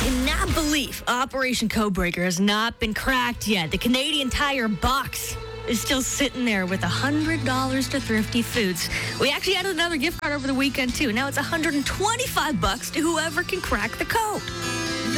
Cannot believe Operation Codebreaker has not been cracked yet. The Canadian Tire box is still sitting there with $100 to Thrifty Foods. We actually added another gift card over the weekend, too. Now it's $125 to whoever can crack the code.